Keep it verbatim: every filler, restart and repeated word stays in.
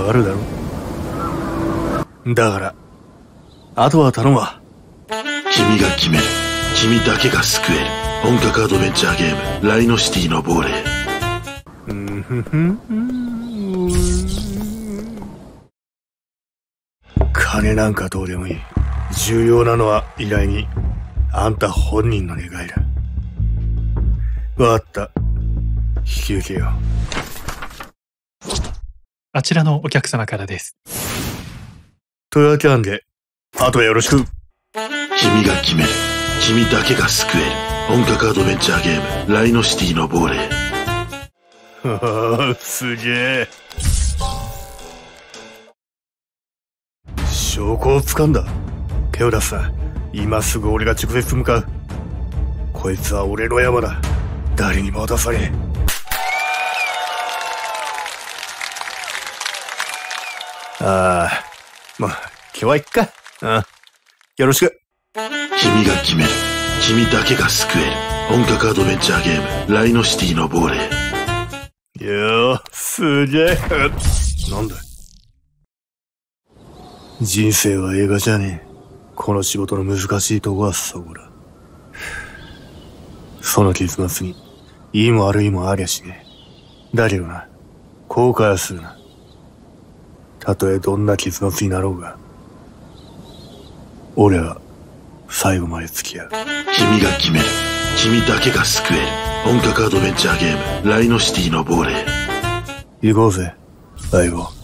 がるだろ。だからあとは頼むわ。 君が決める。君だけが救える。本格アドベンチャーゲームライノシティの亡霊。 うんふふん。金なんかどうでもいい。重要なのは依頼人、あんた本人の願いだ。わかった。引き受けよう。 あちらのお客様からです。 というわけなんで、あとはよろしく。 君が決める。君だけが救える。本格アドベンチャーゲームライノシティの亡霊。 ははすげえ。証拠を掴んだ。手を出すな。今すぐ俺が直接向かう。こいつは俺の山だ。誰にも渡さねえ。ああ、まあ今日はいっか。ああ、よろしく。 君が決める。君だけが救える。本格アドベンチャーゲームライノシティの亡霊。 よー、すげえ。なんだ。人生は映画じゃねえ。この仕事の難しいとこはそこだ。その結末にいいも悪いもありゃしねえ。だけどな、後悔はするな。たとえどんな結末になろうが、俺は最後まで付き合う。 君が決める。君だけが救える。本格アドベンチャーゲームライノシティの亡霊。 行こうぜ、相棒。